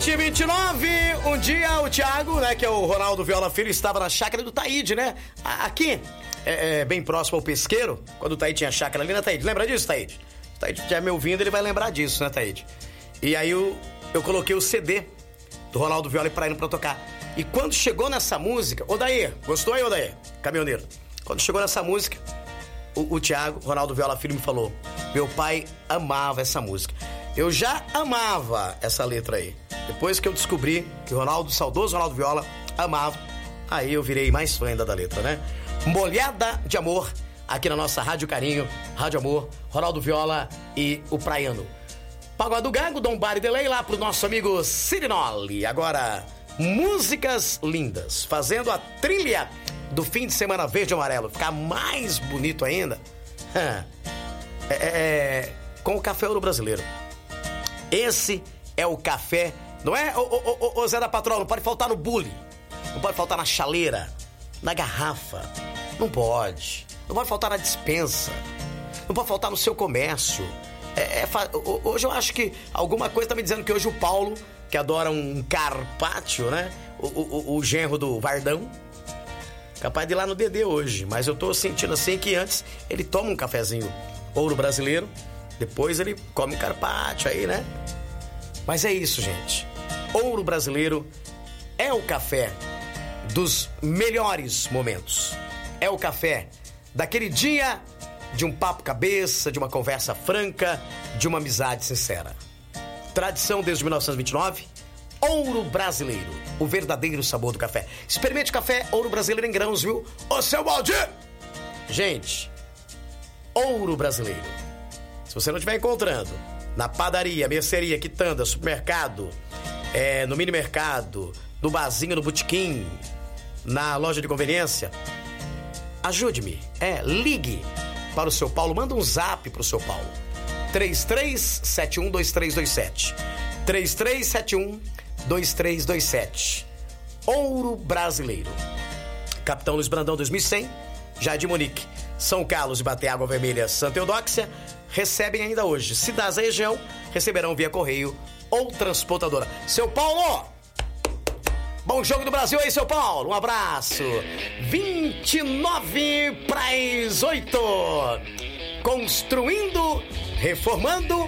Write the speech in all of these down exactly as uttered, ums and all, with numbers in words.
sete e vinte e nove, um dia o Thiago, né, que é o Ronaldo Viola Filho, estava na chácara do Taíde, né? Aqui, é, é, bem próximo ao pesqueiro, quando o Taíde tinha chácara ali, né, Taíde? Lembra disso, Taíde? O Taíde já me ouvindo, ele vai lembrar disso, né, Taíde? E aí eu, eu coloquei o C D do Ronaldo Viola pra ele pra tocar. E quando chegou nessa música, Odair, gostou aí, Odair? Caminhoneiro. Quando chegou nessa música, o, o Thiago, Ronaldo Viola Filho, me falou: meu pai amava essa música. Eu já amava essa letra aí. Depois que eu descobri que o Ronaldo, o saudoso Ronaldo Viola, amava, aí eu virei mais fã ainda da letra, né? Molhada de Amor, aqui na nossa Rádio Carinho, Rádio Amor, Ronaldo Viola e o Praiano. Pagode do Gago, Dom Bar e Delay lá pro nosso amigo Cirinoli. Agora, músicas lindas, fazendo a trilha do fim de semana verde e amarelo ficar mais bonito ainda. É, é, é, com o Café Ouro Brasileiro. Esse é o café, não é, ô, ô, ô, ô Zé da Patroa? Não pode faltar no bule, não pode faltar na chaleira, na garrafa, não pode. Não pode faltar na despensa, não pode faltar no seu comércio. É, é, hoje eu acho que alguma coisa tá me dizendo que hoje o Paulo, que adora um carpaccio, né? O, o, o genro do Vardão, capaz de ir lá no Dedê hoje. Mas eu tô sentindo assim que antes ele toma um cafezinho Ouro Brasileiro, depois ele come um carpaccio aí, né? Mas é isso, gente. Ouro Brasileiro é o café dos melhores momentos. É o café daquele dia de um papo cabeça, de uma conversa franca, de uma amizade sincera. Tradição desde mil novecentos e vinte e nove. Ouro Brasileiro, o verdadeiro sabor do café. Experimente café Ouro Brasileiro em grãos, viu? Ô, seu Valdir! Gente, Ouro Brasileiro. Se você não estiver encontrando na padaria, mercearia, quitanda, supermercado, é, no mini mercado, no barzinho, no botequim, na loja de conveniência, ajude-me, é, ligue para o seu Paulo, manda um zap para o seu Paulo. três três sete um dois três dois sete. três três sete um dois três dois sete. Ouro Brasileiro. Capitão Luiz Brandão dois mil e cem, Jardim Monique, São Carlos, Ibaté, Água Vermelha, Santa Eudóxia, recebem ainda hoje. Cidades da região receberão via correio ou transportadora. Seu Paulo, bom jogo do Brasil aí, seu Paulo. Um abraço. vinte e nove para as oito. Construindo, reformando,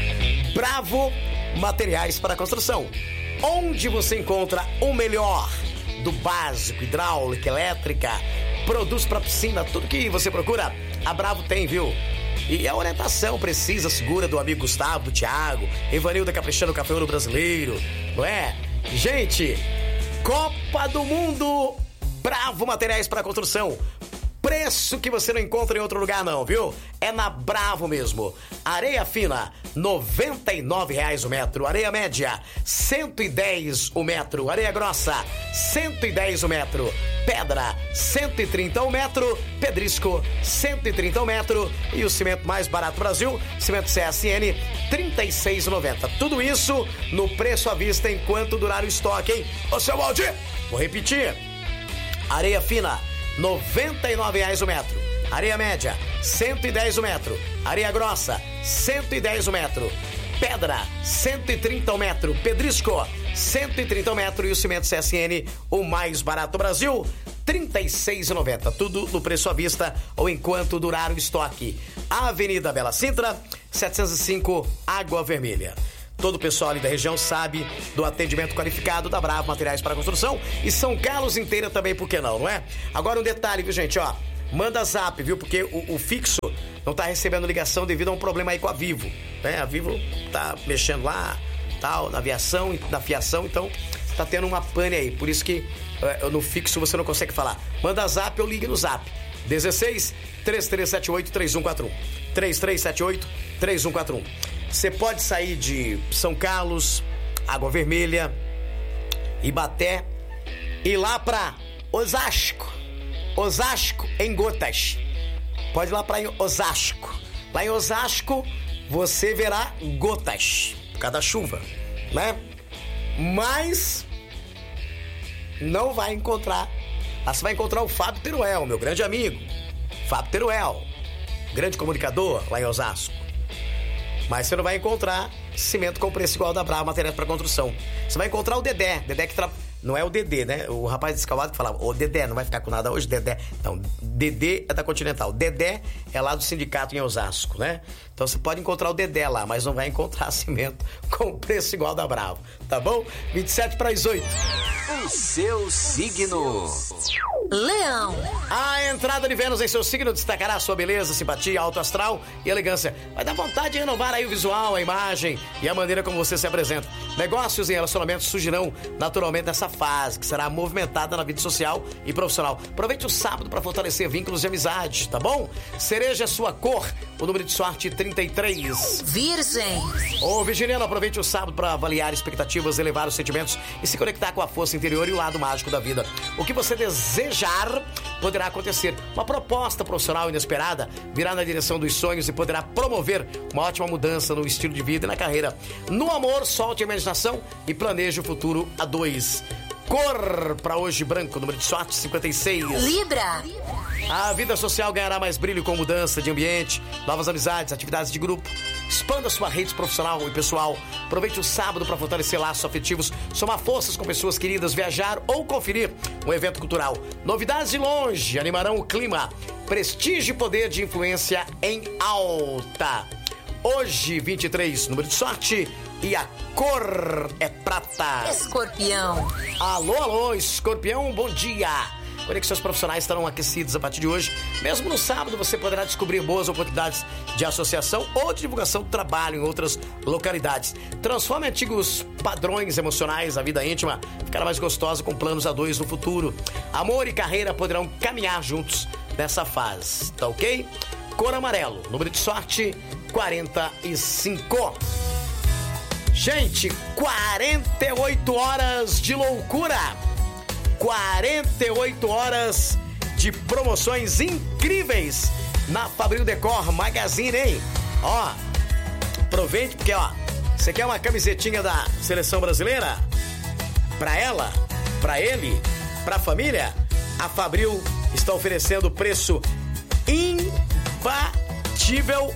Bravo Materiais para Construção. Onde você encontra o melhor do básico, hidráulica, elétrica, produtos para piscina, tudo que você procura, a Bravo tem, viu? E a orientação precisa, segura do amigo Gustavo, do Thiago, Evanilda caprichando o Café Ouro Brasileiro, não é? Gente, Copa do Mundo, Bravo Materiais para Construção. Preço que você não encontra em outro lugar não, viu? É na Bravo mesmo. Areia fina, noventa e nove reais o metro. Areia média, cento e dez o metro. Areia grossa, cento e dez o metro. Pedra, cento e trinta o metro. Pedrisco, cento e trinta o metro. E o cimento mais barato do Brasil, cimento C S N, trinta e seis reais e noventa centavos. Tudo isso no preço à vista enquanto durar o estoque, hein? Ô, seu Valdir, vou repetir. Areia fina, noventa e nove reais o metro. Areia média, cento e dez o metro. Areia grossa, cento e dez o metro. Pedra, cento e trinta o metro. Pedrisco, cento e trinta o metro. E o cimento C S N, o mais barato do Brasil, trinta e seis reais e noventa centavos. Tudo no preço à vista ou enquanto durar o estoque. Avenida Bela Sintra, setecentos e cinco, Água Vermelha. Todo o pessoal ali da região sabe do atendimento qualificado da Bravo Materiais para Construção. E São Carlos inteira também, por que não, não é? Agora um detalhe, viu, gente, ó. Manda zap, viu, porque o, o fixo não tá recebendo ligação devido a um problema aí com a Vivo, né? A Vivo tá mexendo lá, tal, na aviação, na fiação, então tá tendo uma pane aí. Por isso que uh, no fixo você não consegue falar. Manda zap ou ligue no zap. dezesseis, três três sete oito, três um quatro um. três três sete oito, três um quatro um. Você pode sair de São Carlos, Água Vermelha, Ibaté, e ir lá pra Osasco. Osasco em Gotas. Pode ir lá pra Osasco. Lá em Osasco você verá gotas por causa da chuva, né? Mas não vai encontrar. Lá você vai encontrar o Fábio Teruel, meu grande amigo. Fábio Teruel, grande comunicador lá em Osasco. Mas você não vai encontrar cimento com preço igual da Brava, materiais para construção. Você vai encontrar o Dedé, Dedé que trabalha... Não é o Dedê, né? O rapaz descalvado que falava, ô Dedé, não vai ficar com nada hoje, Dedé. Não, Dedê é da Continental. Dedé é lá do sindicato em Osasco, né? Então você pode encontrar o Dedé lá, mas não vai encontrar cimento com preço igual da Bravo, tá bom? vinte e sete para as oito. O seu signo. Leão. A entrada de Vênus em seu signo destacará a sua beleza, simpatia, alto astral e elegância. Vai dar vontade de renovar aí o visual, a imagem e a maneira como você se apresenta. Negócios e relacionamentos surgirão naturalmente nessa fase, que será movimentada na vida social e profissional. Aproveite o sábado para fortalecer vínculos de amizade, tá bom? Cereja sua cor, o número de sorte trinta e três. Virgem. Ô Virginiano, aproveite o sábado para avaliar expectativas, elevar os sentimentos e se conectar com a força interior e o lado mágico da vida. O que você desejar poderá acontecer. Uma proposta profissional inesperada virá na direção dos sonhos e poderá promover uma ótima mudança no estilo de vida e na carreira. No amor, solte a imaginação e planeje o futuro a dois. Cor para hoje branco, número de sorte cinquenta e seis. Libra. A vida social ganhará mais brilho com mudança de ambiente, novas amizades, atividades de grupo. Expanda sua rede profissional e pessoal. Aproveite o sábado para fortalecer laços afetivos, somar forças com pessoas queridas, viajar ou conferir um evento cultural. Novidades de longe animarão o clima. Prestígio e poder de influência em alta. Hoje, vinte e três, número de sorte e a cor é prata. Escorpião. Alô, alô, Escorpião, bom dia. Conexões profissionais estarão aquecidas a partir de hoje. Mesmo no sábado, você poderá descobrir boas oportunidades de associação ou de divulgação do trabalho em outras localidades. Transforme antigos padrões emocionais. A vida íntima ficará mais gostosa com planos a dois no futuro. Amor e carreira poderão caminhar juntos nessa fase, tá ok? Cor amarelo, número de sorte quarenta e cinco. Gente, quarenta e oito horas de loucura. quarenta e oito horas de promoções incríveis na Fabril Decor Magazine, hein? Ó, aproveite porque, ó, você quer uma camisetinha da Seleção Brasileira? Pra ela, pra ele, pra família? A Fabril está oferecendo preço imbatível,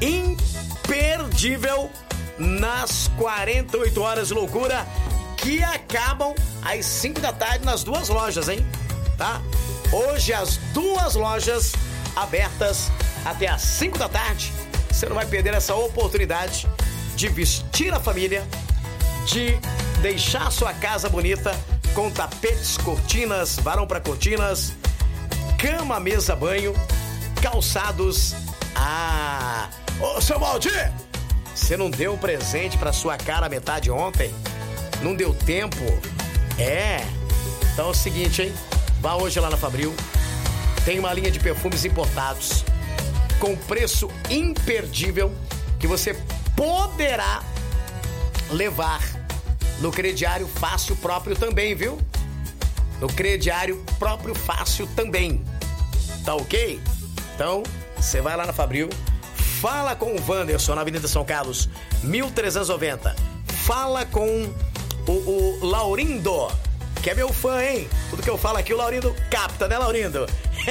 imperdível nas quarenta e oito horas de loucura que acabam às cinco da tarde nas duas lojas, hein? Tá? Hoje as duas lojas abertas até às cinco da tarde. Você não vai perder essa oportunidade de vestir a família, de deixar a sua casa bonita com tapetes, cortinas, varão para cortinas, cama, mesa, banho, calçados. Ah! Ô, seu Valdir! Você não deu um presente pra sua cara metade ontem? Não deu tempo? É. Então é o seguinte, hein? Vá hoje lá na Fabril. Tem uma linha de perfumes importados com preço imperdível que você poderá levar no crediário fácil próprio também, viu? No crediário próprio fácil também. Tá ok? Então, você vai lá na Fabril. Fala com o Wanderson na Avenida São Carlos, mil trezentos e noventa. Fala com o, o Laurindo, que é meu fã, hein? Tudo que eu falo aqui, o Laurindo capta, né, Laurindo?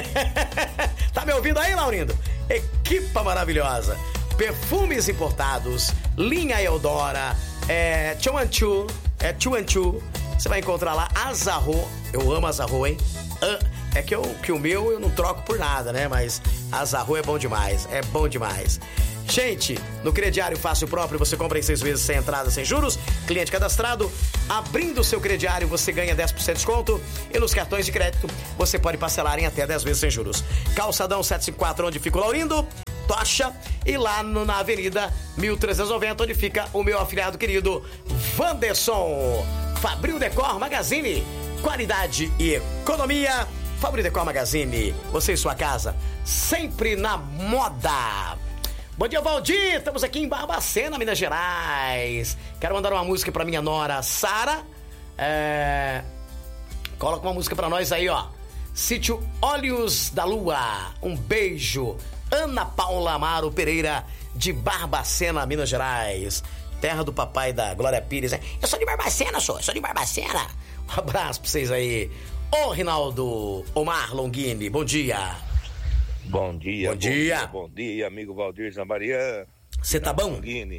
Tá me ouvindo aí, Laurindo? Equipa maravilhosa. Perfumes importados, linha Eudora, é Chuanchu, é Chuanchu. Você vai encontrar lá Azarro. Eu amo Azarro, hein? É que, eu, que o meu eu não troco por nada, né? Mas Azarro é bom demais, é bom demais. Gente, no crediário fácil próprio você compra em seis vezes sem entrada, sem juros. Cliente cadastrado, abrindo o seu crediário você ganha dez por cento de desconto. E nos cartões de crédito você pode parcelar em até dez vezes sem juros. Calçadão setecentos e cinquenta e quatro, onde fica o Laurindo, Tocha. E lá no, na Avenida mil trezentos e noventa, onde fica o meu afiliado querido Wanderson. Fabril Decor Magazine, qualidade e economia. Fabril Decor Magazine, você e sua casa, sempre na moda. Bom dia, Valdir, estamos aqui em Barbacena, Minas Gerais. Quero mandar uma música pra minha nora, Sara. É... Coloca uma música pra nós aí, ó. Sítio Olhos da Lua, um beijo. Ana Paula Amaro Pereira, de Barbacena, Minas Gerais. Terra do papai da Glória Pires, né? Eu sou de Barbacena, sou, eu sou de Barbacena. Um abraço pra vocês aí. Ô, Rinaldo Omar Longini, bom dia. Bom dia. Bom, bom dia. dia. Bom dia, amigo Valdir Zambarian. Você tá bom? Longini,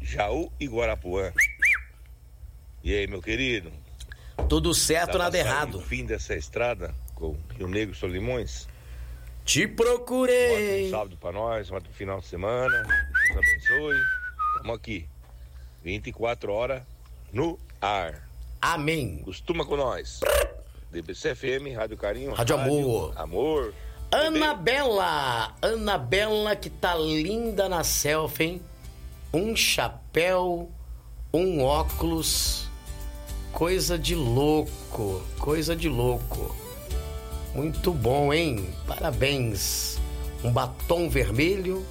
Jaú e Guarapuã. E aí, meu querido? Tudo certo, nada errado. O fim dessa estrada com Rio Negro e Solimões. Te procurei. Um sábado pra nós, um final de semana. Deus abençoe. Estamos aqui. vinte e quatro horas no ar. Amém. Costuma com nós. D B C F M, Rádio Carinho. Rádio Amor. Amor. Anabela. Anabela que tá linda na selfie, hein? Um chapéu, um óculos. Coisa de louco. Coisa de louco. Muito bom, hein? Parabéns. Um batom vermelho.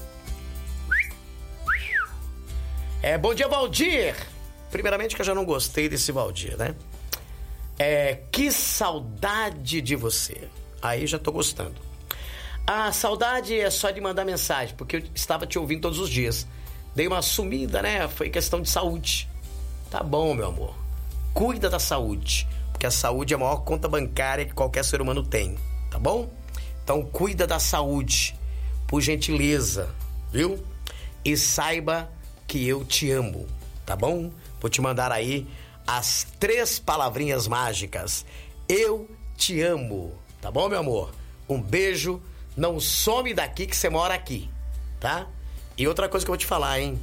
É, bom dia, Valdir. Primeiramente que eu já não gostei desse Valdir, né? É, que saudade de você. Aí já tô gostando. A saudade é só de mandar mensagem, porque eu estava te ouvindo todos os dias. Dei uma sumida, né? Foi questão de saúde. Tá bom, meu amor. Cuida da saúde, porque a saúde é a maior conta bancária que qualquer ser humano tem, tá bom? Então cuida da saúde, por gentileza, viu? E saiba que eu te amo, tá bom? Vou te mandar aí as três palavrinhas mágicas. Eu te amo, tá bom, meu amor? Um beijo, não some daqui que você mora aqui, tá? E outra coisa que eu vou te falar, hein?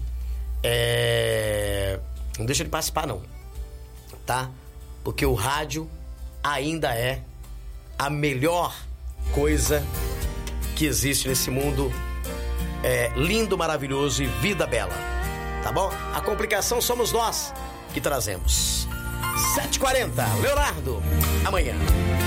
É... Não deixa de participar, não. Tá? Porque o rádio ainda é a melhor coisa que existe nesse mundo é, lindo, maravilhoso e vida bela. Tá bom? A complicação somos nós que trazemos. sete e quarenta, Leonardo, amanhã.